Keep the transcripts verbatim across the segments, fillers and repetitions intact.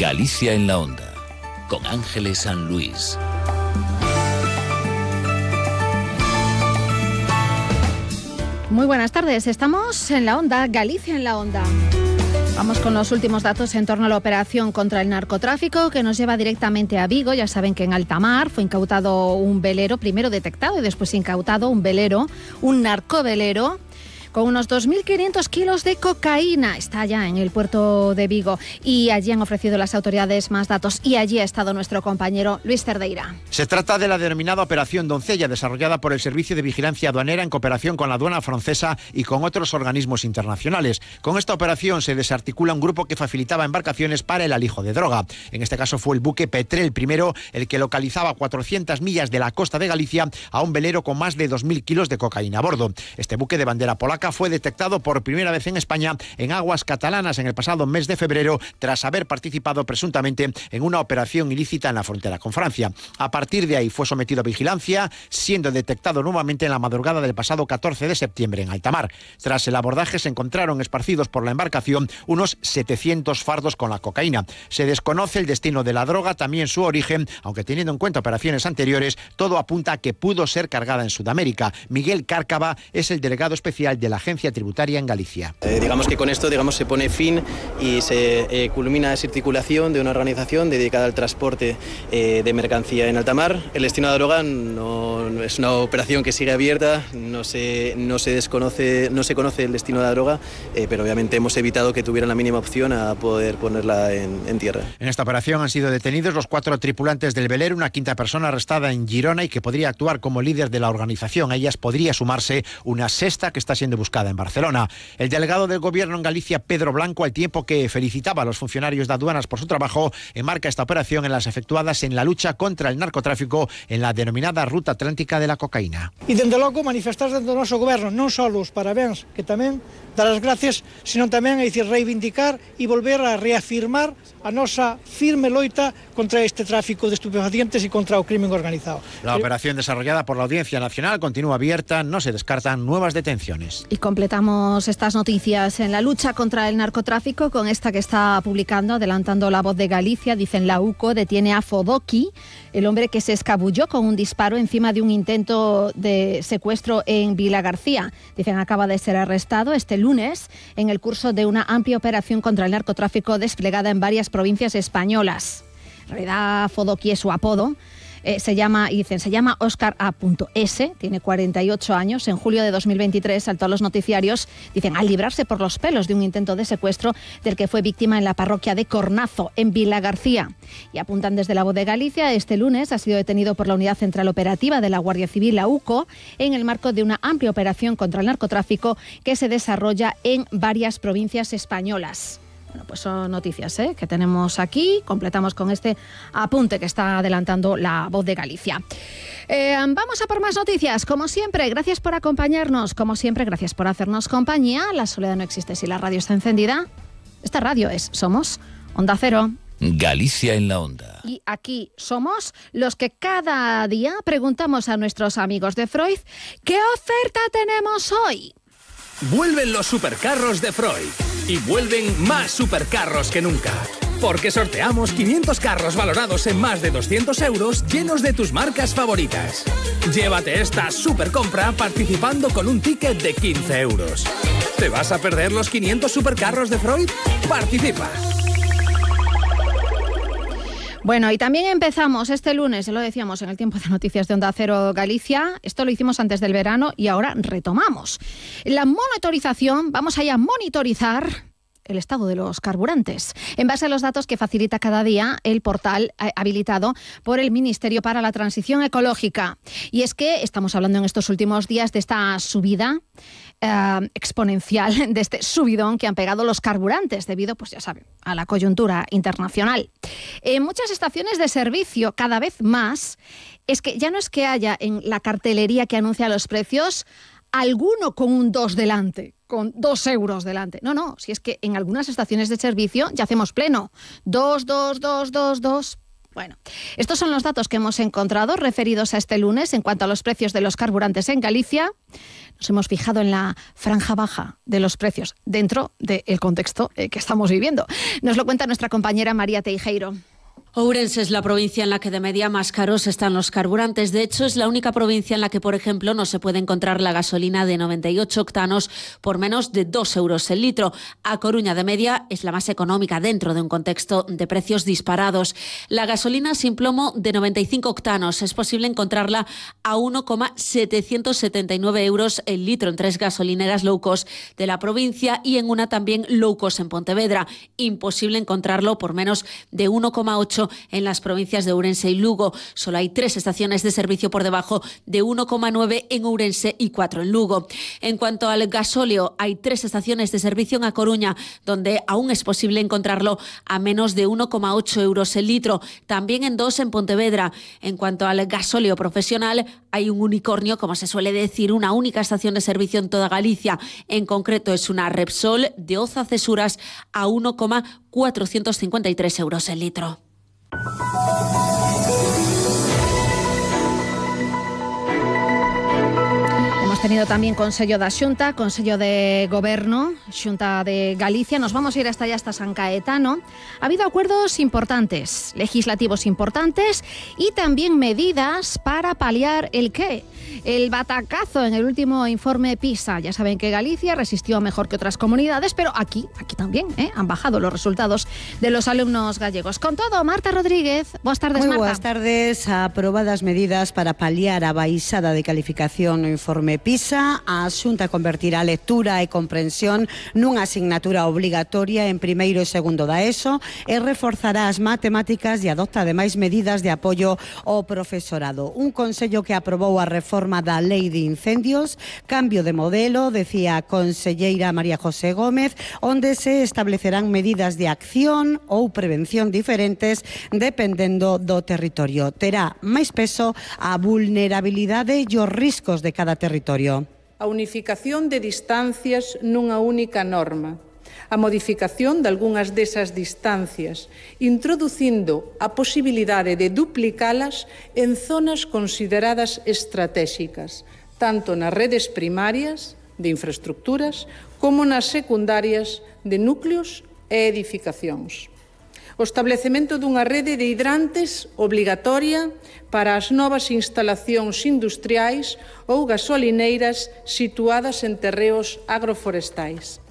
Galicia en la Onda, con Ángeles San Luis. Muy buenas tardes, estamos en la Onda, Galicia en la Onda. Vamos con los últimos datos en torno a la operación contra el narcotráfico que nos lleva directamente a Vigo. Ya saben que en alta mar fue incautado un velero, primero detectado y después incautado un velero, un narcovelero, con unos dos mil quinientos kilos de cocaína. Está ya en el puerto de Vigo y allí han ofrecido las autoridades más datos y allí ha estado nuestro compañero Luis Cerdeira. Se trata de la denominada Operación Doncella, desarrollada por el Servicio de Vigilancia Aduanera en cooperación con la aduana francesa y con otros organismos internacionales. Con esta operación se desarticula un grupo que facilitaba embarcaciones para el alijo de droga. En este caso fue el buque Petrel primero el que localizaba a cuatrocientas millas de la costa de Galicia a un velero con más de dos mil kilos de cocaína a bordo. Este buque de bandera polaca fue detectado por primera vez en España en aguas catalanas en el pasado mes de febrero tras haber participado presuntamente en una operación ilícita en la frontera con Francia. A partir de ahí fue sometido a vigilancia, siendo detectado nuevamente en la madrugada del pasado catorce de septiembre en alta mar. Tras el abordaje se encontraron esparcidos por la embarcación unos setecientos fardos con la cocaína. Se desconoce el destino de la droga, también su origen, aunque teniendo en cuenta operaciones anteriores, todo apunta a que pudo ser cargada en Sudamérica. Miguel Cárcava es el delegado especial de la Agencia Tributaria en Galicia. Eh, digamos que con esto digamos, se pone fin y se eh, culmina esa articulación de una organización dedicada al transporte eh, de mercancía en alta mar. El destino de la droga no, no es una operación que sigue abierta, no se, no se desconoce, no se conoce el destino de la droga, eh, pero obviamente hemos evitado que tuvieran la mínima opción a poder ponerla en, en tierra. En esta operación han sido detenidos los cuatro tripulantes del velero, una quinta persona arrestada en Girona y que podría actuar como líder de la organización. A ellas podría sumarse una sexta que está siendo buscada en Barcelona. El delegado del Gobierno en Galicia, Pedro Blanco, al tiempo que felicitaba a los funcionarios de aduanas por su trabajo, enmarca esta operación en las efectuadas en la lucha contra el narcotráfico en la denominada Ruta Atlántica de la Cocaína. E, dende logo, manifestar dentro do noso Goberno non só os parabéns, que tamén dar as gracias, sino tamén é dicir, reivindicar e volver a reafirmar a nosa firme loita contra este tráfico de estupefacientes y contra el crimen organizado. La operación desarrollada por la Audiencia Nacional continúa abierta, no se descartan nuevas detenciones. Y completamos estas noticias en la lucha contra el narcotráfico con esta que está publicando, adelantando La Voz de Galicia. Dicen la UCO detiene a Fodoki, el hombre que se escabulló con un disparo encima de un intento de secuestro en Vilagarcía. Dicen acaba de ser arrestado este lunes en el curso de una amplia operación contra el narcotráfico desplegada en varias provincias españolas. En realidad Fodoki es su apodo. Eh, se llama, y dicen, se llama Óscar A. S, tiene cuarenta y ocho años. En julio de dos mil veintitrés saltó a los noticiarios, dicen, al librarse por los pelos de un intento de secuestro del que fue víctima en la parroquia de Cornazo, en Vilagarcía. Y apuntan desde La Voz de Galicia, este lunes ha sido detenido por la Unidad Central Operativa de la Guardia Civil, la UCO, en el marco de una amplia operación contra el narcotráfico que se desarrolla en varias provincias españolas. Bueno, pues son noticias ¿eh? que tenemos aquí. Completamos con este apunte que está adelantando La Voz de Galicia. Eh, vamos a por más noticias. Como siempre, gracias por acompañarnos. Como siempre, gracias por hacernos compañía. La soledad no existe si la radio está encendida. Esta radio es Somos Onda Cero. Galicia en la Onda. Y aquí somos los que cada día preguntamos a nuestros amigos de Freud ¿qué oferta tenemos hoy? Vuelven los supercarros de Freud y vuelven más supercarros que nunca. Porque sorteamos quinientos carros valorados en más de doscientos euros llenos de tus marcas favoritas. Llévate esta supercompra participando con un ticket de quince euros. ¿Te vas a perder los quinientos supercarros de Freud? Participa. Bueno, y también empezamos este lunes, ya lo decíamos en el tiempo de noticias de Onda Cero Galicia, esto lo hicimos antes del verano y ahora retomamos. La monitorización, vamos allá a monitorizar el estado de los carburantes, en base a los datos que facilita cada día el portal eh, habilitado por el Ministerio para la Transición Ecológica. Y es que estamos hablando en estos últimos días de esta subida eh, exponencial, de este subidón que han pegado los carburantes debido, pues ya saben, a la coyuntura internacional. En muchas estaciones de servicio, cada vez más, es que ya no es que haya en la cartelería que anuncia los precios alguno con un dos delante, con dos euros delante. No, no, si es que en algunas estaciones de servicio ya hacemos pleno. Dos, dos, dos, dos, dos. Bueno, estos son los datos que hemos encontrado referidos a este lunes en cuanto a los precios de los carburantes en Galicia. Nos hemos fijado en la franja baja de los precios dentro del contexto que estamos viviendo. Nos lo cuenta nuestra compañera María Teijeiro. Ourense es la provincia en la que de media más caros están los carburantes. De hecho, es la única provincia en la que, por ejemplo, no se puede encontrar la gasolina de noventa y ocho octanos por menos de dos euros el litro. A Coruña, de media, es la más económica dentro de un contexto de precios disparados. La gasolina sin plomo de noventa y cinco octanos es posible encontrarla a uno coma setecientos setenta y nueve euros el litro en tres gasolineras low cost de la provincia y en una también low cost en Pontevedra. Imposible encontrarlo por menos de uno coma ocho en las provincias de Ourense y Lugo. Solo hay tres estaciones de servicio por debajo de uno coma nueve en Ourense y cuatro en Lugo. En cuanto al gasóleo, hay tres estaciones de servicio en A Coruña, donde aún es posible encontrarlo a menos de uno coma ocho euros el litro. También en dos en Pontevedra. En cuanto al gasóleo profesional, hay un unicornio, como se suele decir, una única estación de servicio en toda Galicia. En concreto es una Repsol de Oza Cesuras a uno coma cuatrocientos cincuenta y tres euros el litro. Hemos tenido también Consello da Xunta, Consello de Goberno, Xunta de Galicia. Nos vamos a ir hasta allá, hasta San Caetano. Ha habido acuerdos importantes, legislativos importantes y también medidas para paliar el qué. El batacazo en el último informe PISA. Ya saben que Galicia resistió mejor que otras comunidades, pero aquí, aquí también ¿eh? han bajado los resultados de los alumnos gallegos. Con todo, Marta Rodríguez. Buenas tardes, Muy Marta. Buenas tardes. Aprobadas medidas para paliar a baixada de calificación no informe PISA. A Xunta convertirá lectura e comprensión nunha asignatura obligatoria en primeiro e segundo da ESO e reforzará as matemáticas e adopta ademais medidas de apoio ao profesorado. Un consello que aprobou a reforma da Lei de Incendios, cambio de modelo, decía a conselleira María José Gómez, onde se establecerán medidas de acción ou prevención diferentes dependendo do territorio. Terá máis peso a vulnerabilidade e os riscos de cada territorio. A unificación de distancias nunha única norma. A modificación de algunhas desas distancias, introducindo a posibilidade de duplicalas en zonas consideradas estratéxicas, tanto nas redes primarias de infraestructuras como nas secundarias de núcleos e edificacións. O establecemento dunha rede de hidrantes obrigatoria para as novas instalacións industriais ou gasolineiras situadas en terreos agroforestais.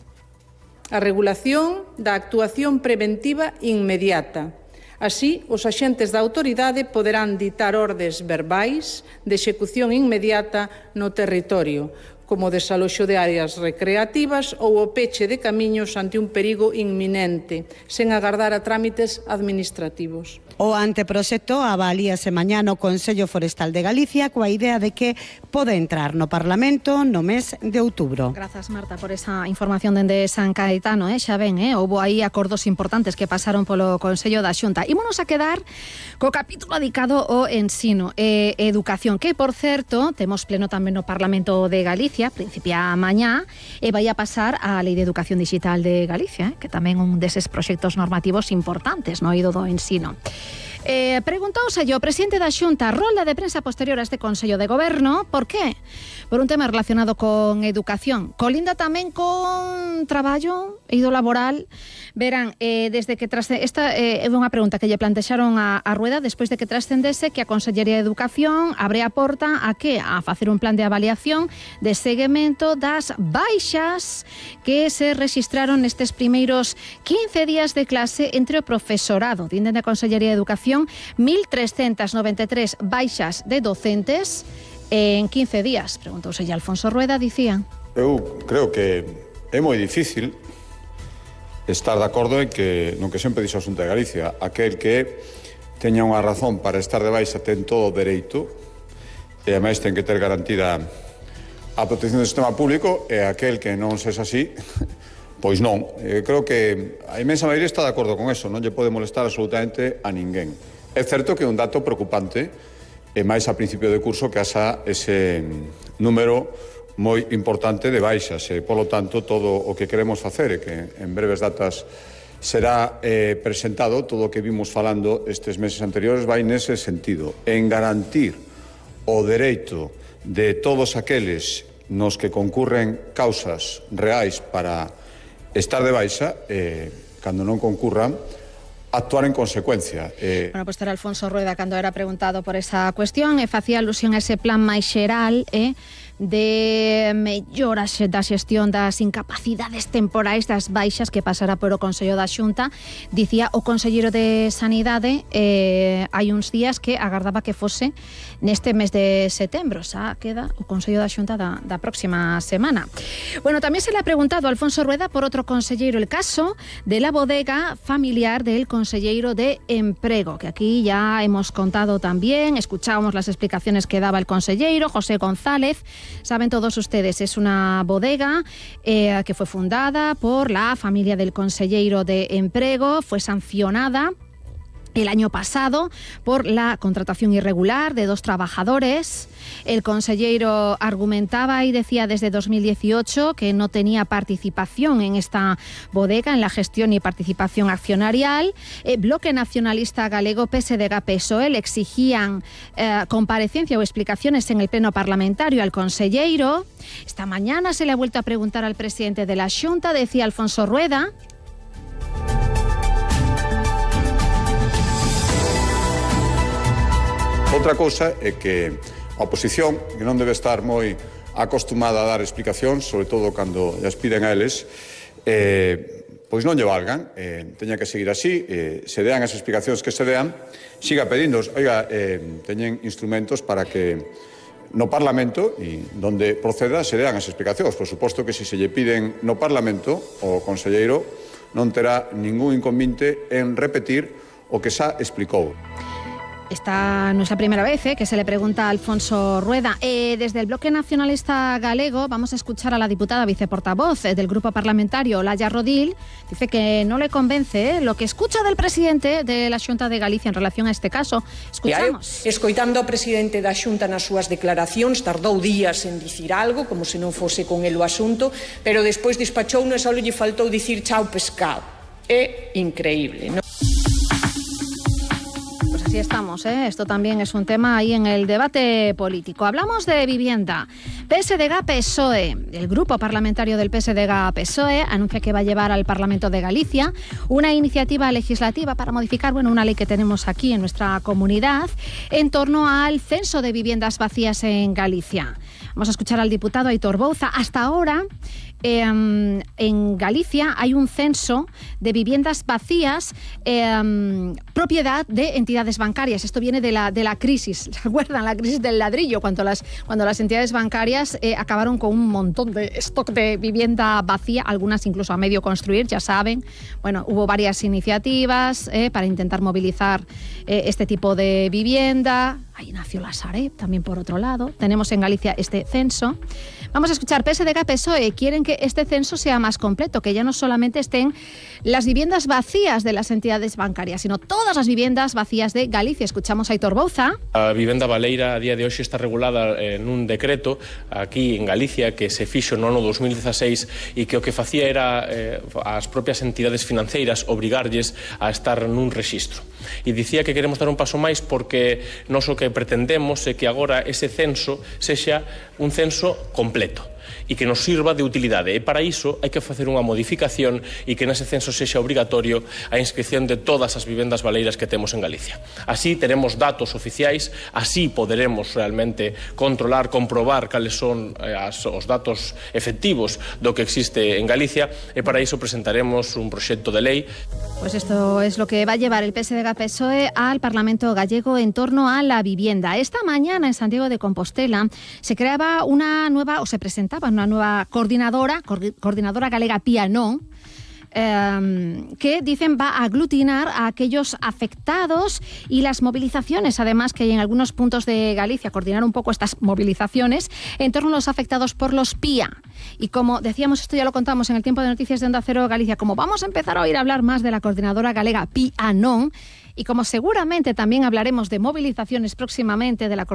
A regulación da actuación preventiva inmediata. Así, os axentes da autoridade poderán ditar ordes verbais de execución inmediata no territorio, como o desaloxo de áreas recreativas ou o peche de camiños ante un perigo inminente, sen agardar a trámites administrativos. O anteproxecto avalíase mañá no Consello Forestal de Galicia coa idea de que pode entrar no Parlamento no mes de outubro. Grazas, Marta, por esa información dende San Caetano, eh? Xa ven, eh? houbo aí acordos importantes que pasaron polo Consello da Xunta. Ímonos a quedar co capítulo dedicado ao ensino e educación, que, por certo, temos pleno tamén no Parlamento de Galicia, principia mañá, e vai a pasar a Lei de Educación Digital de Galicia, eh? que tamén un deses proxectos normativos importantes no eido do ensino. Eh, preguntouse yo, presidente da Xunta, rolda de prensa posterior a este Consello de Goberno, por qué? Por un tema relacionado con educación. Colinda tamén con traballo, eido laboral. Verán, eh, desde que trasce... esta é eh, unha pregunta que lle plantexaron a, a Rueda despois de que trascendese que a Consellería de Educación abre a porta a que? A facer un plan de avaliación de seguimento das baixas que se registraron nestes primeiros quince días de clase entre o profesorado. Dinden da Consellería de Educación mil trescentas noventa e tres baixas de docentes en quince días. Preguntouse ya Alfonso Rueda, dicía. Eu creo que é moi difícil estar de acordo en que, non que sempre dixo a Xunta de Galicia, aquel que teña unha razón para estar de baixa ten todo o dereito e ademais ten que ter garantida a protección do sistema público e aquel que non sexa así, pois non. Eu creo que a inmensa maioría está de acordo con eso, non lle pode molestar absolutamente a ninguén. É certo que é un dato preocupante e máis a principio de curso que asa ese número moi importante de baixas e, polo tanto, todo o que queremos facer é que en breves datas será eh, presentado, todo o que vimos falando estes meses anteriores vai nese sentido, en garantir o dereito de todos aqueles nos que concurren causas reais para estar de baixa, eh, cando non concurran, actuar en consecuencia. Eh... Bueno, pois pues era Alfonso Rueda cando era preguntado por esa cuestión e facía alusión a ese plan máis xeral, eh, de melloras da xestión das incapacidades temporais das baixas que pasará por o Consello da Xunta. Dicía o conselleiro de Sanidade eh, hai uns días que agardaba que fose neste mes de setembro. Xa queda o Consello da Xunta da, da próxima semana. Bueno, tamén se le ha preguntado a Alfonso Rueda por outro conselleiro, el caso de la bodega familiar del conselleiro de Emprego, que aquí ya hemos contado también, escuchábamos las explicaciones que daba el conselleiro José González. Saben todos ustedes, es una bodega eh, que fue fundada por la familia del conselleiro de Emprego, fue sancionada el año pasado por la contratación irregular de dos trabajadores. El conselleiro argumentaba y decía desde dos mil dieciocho que no tenía participación en esta bodega, en la gestión y participación accionarial. El Bloque Nacionalista Galego, P S D G, P S O E le exigían eh, comparecencia o explicaciones en el pleno parlamentario al conselleiro. Esta mañana se le ha vuelto a preguntar al presidente de la Xunta, decía Alfonso Rueda. Outra cousa é que a oposición, que non debe estar moi acostumada a dar explicacións, sobre todo cando as piden a eles, eh, pois non lle valgan, eh, teña que seguir así, eh, se dean as explicacións que se dean, siga pedindos, oiga, eh, teñen instrumentos para que no Parlamento e donde proceda se dean as explicacións. Por suposto que se se lle piden no Parlamento, o conselleiro non terá ningún inconvinte en repetir o que xa explicou. Esta no es la primera vez eh, que se le pregunta a Alfonso Rueda. Eh, desde el Bloque Nacionalista Galego vamos a escuchar a la diputada viceportavoz eh, del Grupo Parlamentario, Laia Rodil. Dice que no le convence eh, lo que escucha del presidente de la Xunta de Galicia en relación a este caso. Escuchamos. Escoitando ao presidente da Xunta nas súas declaracións, tardou días en dicir algo, como se non fose con el o asunto, pero despois despachou, e só lle faltou dicir chao pescado. É increíble, non? Así estamos, ¿eh? Esto también es un tema ahí en el debate político. Hablamos de vivienda. P S D G, P S O E. El grupo parlamentario del P S D G, P S O E anuncia que va a llevar al Parlamento de Galicia una iniciativa legislativa para modificar, bueno, una ley que tenemos aquí en nuestra comunidad en torno al censo de viviendas vacías en Galicia. Vamos a escuchar al diputado Aitor Bouza. Hasta ahora, eh, en Galicia hay un censo de viviendas vacías eh, propiedad de entidades bancarias. Esto viene de la, de la crisis, ¿se acuerdan? La crisis del ladrillo, cuando las, cuando las entidades bancarias eh, acabaron con un montón de stock de vivienda vacía, algunas incluso a medio construir, ya saben. Bueno, hubo varias iniciativas eh, para intentar movilizar eh, este tipo de vivienda. Ahí nació la Sareb, también por otro lado. Tenemos en Galicia este censo. Vamos a escuchar, P S D G, P S O E quieren que este censo sea más completo, que ya no solamente estén las viviendas vacías de las entidades bancarias, sino todas las viviendas vacías de Galicia. Escuchamos a Aitor Bouza. A vivenda baleira a día de hoxe está regulada en un decreto aquí en Galicia que se fixo no ano dos mil dieciséis e que o que facía era eh, as propias entidades financeiras obrigarlles a estar nun rexistro. E dicía que queremos dar un paso máis porque nos o que pretendemos é que agora ese censo sexa un censo completo e que nos sirva de utilidade. E para iso hai que facer unha modificación e que nese censo sexa obrigatorio a inscripción de todas as vivendas baleiras que temos en Galicia. Así teremos datos oficiais, así poderemos realmente controlar, comprobar cales son eh, as, os datos efectivos do que existe en Galicia e para iso presentaremos un proxecto de lei. Pues esto es lo que va a llevar el P S D G, P S O E al Parlamento gallego en torno a la vivienda. Esta mañana en Santiago de Compostela se creaba una nueva, o se presentaba una nueva coordinadora, coordinadora galega Pianón, eh, que dicen va a aglutinar a aquellos afectados y las movilizaciones, además que hay en algunos puntos de Galicia, coordinar un poco estas movilizaciones en torno a los afectados por los P I A. Y como decíamos, esto ya lo contamos en el tiempo de noticias de Onda Cero Galicia, como vamos a empezar a oír hablar más de la coordinadora galega Pianón, y como seguramente también hablaremos de movilizaciones próximamente de la